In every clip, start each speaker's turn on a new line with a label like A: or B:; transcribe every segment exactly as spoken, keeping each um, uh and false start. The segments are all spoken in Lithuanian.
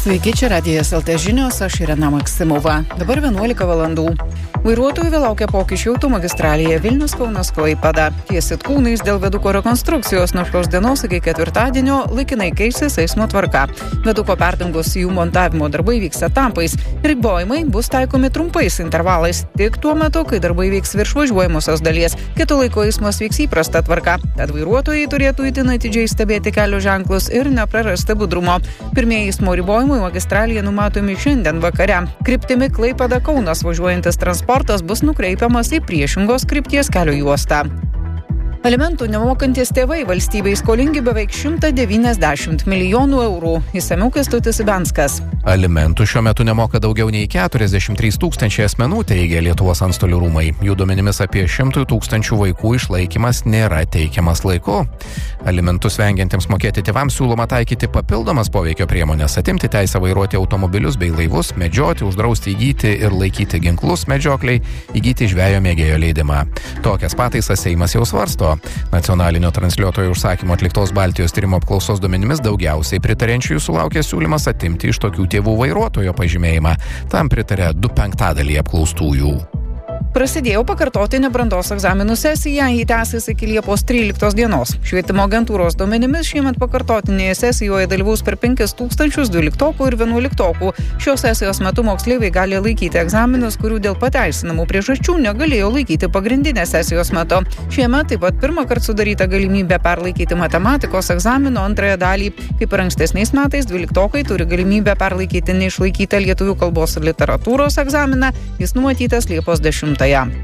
A: Sveiki, čia Radijas L T žinios, aš Irena Maksimova. Dabar vienuolika valandų. Vairuotojų vėl laukia pokyčių automagistralėje Vilnius-Kaunas Klaipėda. Ties Sitkūnais dėl viaduko rekonstrukcijos nuo šios dienos iki ketvirtadienio laikinai keisis eismo tvarka. Viaduko perdangos jų montavimo darbai vyks etapais. Ribojimai bus taikomi trumpais intervalais, tik tuo metu, kai darbai vyks virš važiuojamosios dalies. Kitu laiku eismas vyks įprasta tvarka. Tad vairuotojai turėtų itin atidžiai stebėti kelio ženklus ir neprarasti budrumo. Pirmieji eismo ribojimai magistralėje numatomi šiandien vakare. Kryptimi Klaipėda-Kaunas važiuojantis transportas bus nukreipiamas į priešingos krypties kelio juostą. Alimentų nemokantis tėvai valstybei skolingi beveik šimtą devyniasdešimt milijonų eurų. Išsamiau Kęstutis Ibenskas.
B: Alimentų šiuo metu nemoka daugiau nei keturiasdešimt trys tūkstančiai asmenų, teigia Lietuvos antstolių rūmai. Jų duomenimis apie šimtui tūkstančių vaikų išlaikymas nėra teikiamas laiku. Alimentus vengiantiems mokėti tėvams siūloma taikyti papildomas poveikio priemonės, atimti teisę vairuoti automobilius bei laivus, medžioti, uždrausti įgyti ir laikyti ginklus medžiokliai, įgyti žvejo mėgėjo leidimą. Tokias pataisas Seimas jau svarsto. Nacionalinio transliuotojo užsakymo atliktos Baltijos tyrimo apklausos duomenimis daugiausiai pritarenčiųjų sulaukė siūlymas atimti iš tokių tėvų vairuotojo pažymėjimą. Tam pritarė du penktadaliai apklaustųjų.
A: Prasidėjo pakartotinė brandos egzaminų sesija, jį tęsis iki Liepos tryliktos dienos. Švietimo agentūros duomenimis šiemet pakartotinėje sesijoje dalyvaus per penkis tūkstančius dvyliktokų ir vienuoliktokų. Šios sesijos metu moksleiviai gali laikyti egzaminus, kurių dėl pateisinamų priežasčių negalėjo laikyti pagrindinės sesijos metu. Šiemet taip pat pirmą kartą sudaryta galimybė perlaikyti matematikos egzamino antrąją dalį. Kaip ir ankstesniais metais, dvyliktokai turi galimybę perlaikyti neišlaikytą lietuvių kalbos ir literatūros egzaminą. Jis numatytas Liepos dešimtąją.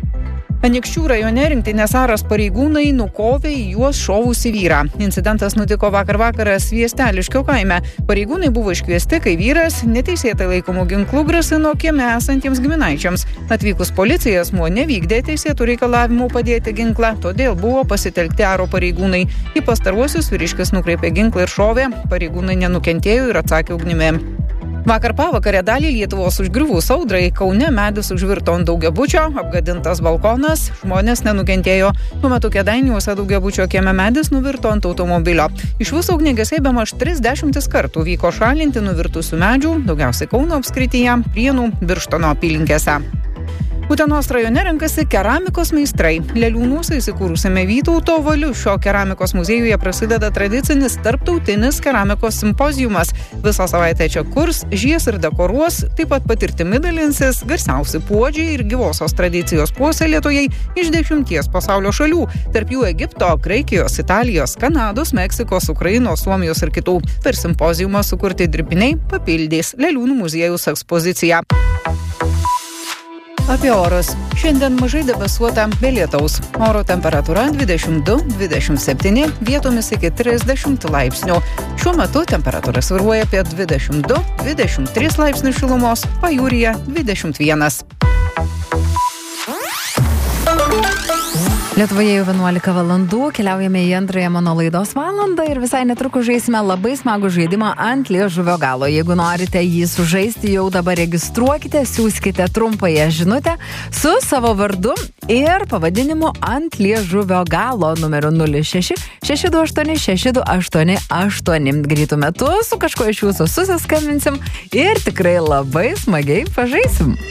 A: Anykščių rajone rinktinės Aras pareigūnai nukovė į juos šovusį vyrą. Incidentas nutiko vakar vakarą Sviesteliškio kaime. Pareigūnai buvo iškviesti, kai vyras neteisėtai laikomų ginklų grasino kieme esantiems giminaičiams. Atvykus policija asmuo nevykdė teisėtų reikalavimų padėti ginklą, todėl buvo pasitelkti Aro pareigūnai. Į pastaruosius vyriškis nukreipė ginklą ir šovė. Pareigūnai nenukentėjo ir atsakė ugnimi. Vakar pavakarę dalį Lietuvos užgriuvus audrai Kaune medis užvirto ant daugiabučio, apgadintas balkonas, žmonės nenukentėjo. Tuo metu Kėdainiuose daugiabučio kieme medis nuvirto ant automobilio. Iš viso ugniagesiai bemaž trisdešimtis kartų vyko šalinti nuvirtusių medžių, daugiausiai Kauno apskrityje, Prienų, Birštono apylinkėse. Utenos rajone renkasi keramikos meistrai. Leliūnuose įsikūrusiame Vytauto Valiušio keramikos muziejuje prasideda tradicinis tarptautinis keramikos simpoziumas. Visą savaitę čia kurs, žies ir dekoruos, taip pat patirtimi dalinsis garsiausi puodžiai ir gyvosios tradicijos puoselėtojai iš dešimties pasaulio šalių, tarp jų Egipto, Graikijos, Italijos, Kanados, Meksikos, Ukrainos, Suomijos ir kitų. Per simpoziumą sukurti dirbiniai papildys Leliūnų muziejaus ekspoziciją. Apie orus. Šiandien mažai debesuota be lietaus. Oro temperatūra dvidešimt du dvidešimt septyni, vietomis iki trisdešimt laipsnių. Šiuo metu temperatūra svyruoja apie dvidešimt du dvidešimt tris laipsnių šilumos, pajūryje dvidešimt vienas.
C: Lietuvoje jau vienuolika valandų, keliaujame į antrąją mano laidos valandą ir visai netrukus žaisime labai smagų žaidimą ant liežuvio galo. Jeigu norite jį sužaisti, jau dabar registruokite, siųskite trumpąją žinutę su savo vardu ir pavadinimu ant liežuvio galo numeriu nulis šeši šeši du aštuoni šeši du aštuoni aštuoni. Greitu metu su kažkuo iš jūsų susiskambinsim ir tikrai labai smagiai pažaisim.